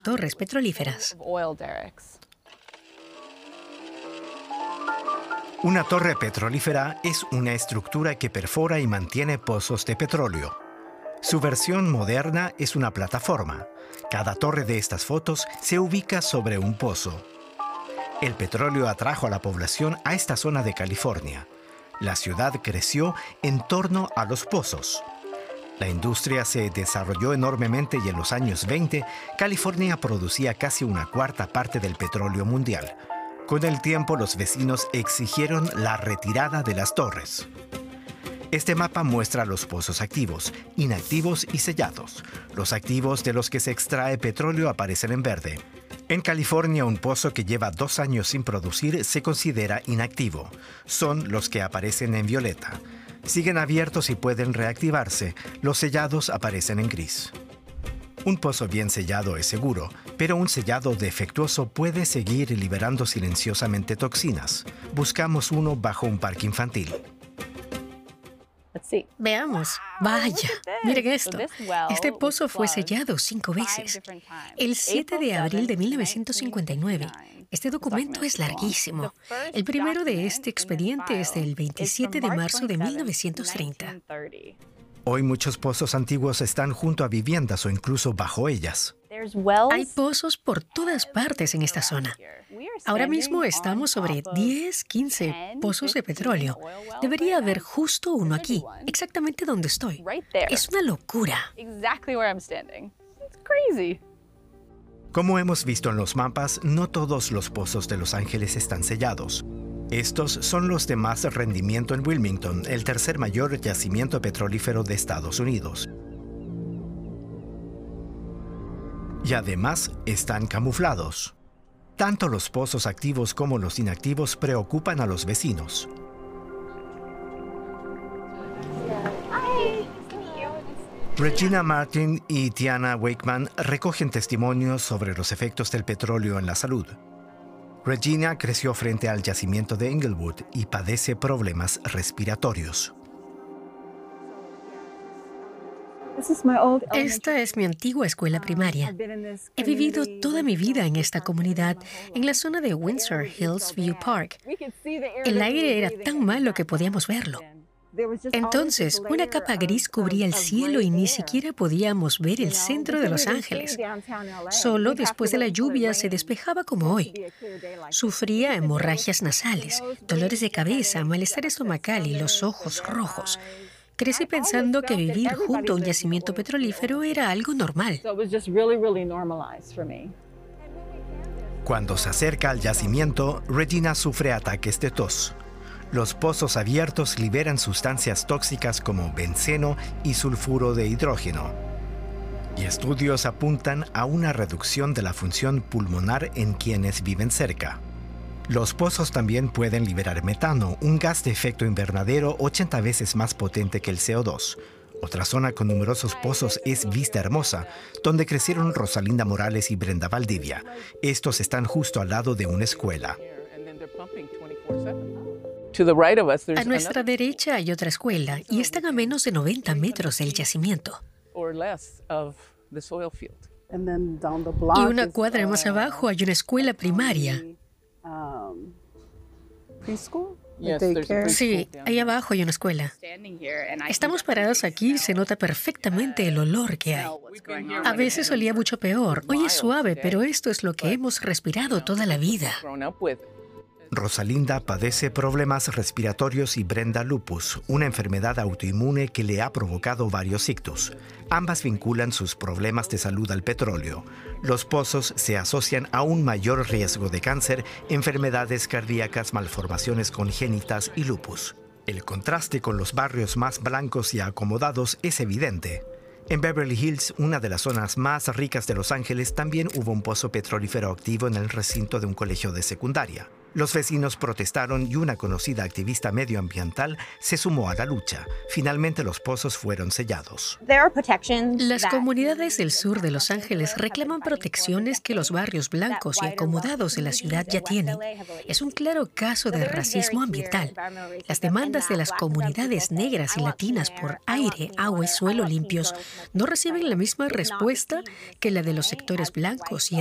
torres petrolíferas. Una torre petrolífera es una estructura que perfora y mantiene pozos de petróleo. Su versión moderna es una plataforma. Cada torre de estas fotos se ubica sobre un pozo. El petróleo atrajo a la población a esta zona de California. La ciudad creció en torno a los pozos. La industria se desarrolló enormemente y en los años 20, California producía casi una cuarta parte del petróleo mundial. Con el tiempo, los vecinos exigieron la retirada de las torres. Este mapa muestra los pozos activos, inactivos y sellados. Los activos de los que se extrae petróleo aparecen en verde. En California, un pozo que lleva 2 años sin producir se considera inactivo. Son los que aparecen en violeta. Siguen abiertos y pueden reactivarse. Los sellados aparecen en gris. Un pozo bien sellado es seguro, pero un sellado defectuoso puede seguir liberando silenciosamente toxinas. Buscamos uno bajo un parque infantil. Veamos. Vaya, miren esto. Este pozo fue sellado 5 veces. El 7 de abril de 1959. Este documento es larguísimo. El primero de este expediente es del 27 de marzo de 1930. Hoy muchos pozos antiguos están junto a viviendas o incluso bajo ellas. Hay pozos por todas partes en esta zona. Ahora mismo estamos sobre 10, 15 pozos de petróleo. Debería haber justo uno aquí, exactamente donde estoy. Es una locura. Como hemos visto en los mapas, no todos los pozos de Los Ángeles están sellados. Estos son los de más rendimiento en Wilmington, el tercer mayor yacimiento petrolífero de Estados Unidos. Y además están camuflados. Tanto los pozos activos como los inactivos preocupan a los vecinos. Regina Martin y Tiana Wakeman recogen testimonios sobre los efectos del petróleo en la salud. Regina creció frente al yacimiento de Englewood y padece problemas respiratorios. Esta es mi antigua escuela primaria. He vivido toda mi vida en esta comunidad, en la zona de Windsor Hills View Park. El aire era tan malo que podíamos verlo. Entonces, una capa gris cubría el cielo y ni siquiera podíamos ver el centro de Los Ángeles. Solo después de la lluvia se despejaba como hoy. Sufría hemorragias nasales, dolores de cabeza, malestar estomacal y los ojos rojos. Crecí pensando que vivir junto a un yacimiento petrolífero era algo normal. Cuando se acerca al yacimiento, Regina sufre ataques de tos. Los pozos abiertos liberan sustancias tóxicas como benceno y sulfuro de hidrógeno. Y estudios apuntan a una reducción de la función pulmonar en quienes viven cerca. Los pozos también pueden liberar metano, un gas de efecto invernadero 80 veces más potente que el CO2. Otra zona con numerosos pozos es Vista Hermosa, donde crecieron Rosalinda Morales y Brenda Valdivia. Estos están justo al lado de una escuela. A nuestra derecha hay otra escuela y están a menos de 90 metros del yacimiento. Y una cuadra más abajo hay una escuela primaria. Sí, ahí abajo hay una escuela. Estamos parados aquí y se nota perfectamente el olor que hay. A veces olía mucho peor. Hoy es suave, pero esto es lo que hemos respirado toda la vida. Rosalinda padece problemas respiratorios y Brenda lupus, una enfermedad autoinmune que le ha provocado varios ictus. Ambas vinculan sus problemas de salud al petróleo. Los pozos se asocian a un mayor riesgo de cáncer, enfermedades cardíacas, malformaciones congénitas y lupus. El contraste con los barrios más blancos y acomodados es evidente. En Beverly Hills, una de las zonas más ricas de Los Ángeles, también hubo un pozo petrolífero activo en el recinto de un colegio de secundaria. Los vecinos protestaron y una conocida activista medioambiental se sumó a la lucha. Finalmente los pozos fueron sellados. Las comunidades del sur de Los Ángeles reclaman protecciones que los barrios blancos y acomodados de la ciudad ya tienen. Es un claro caso de racismo ambiental. Las demandas de las comunidades negras y latinas por aire, agua y suelo limpios no reciben la misma respuesta que la de los sectores blancos y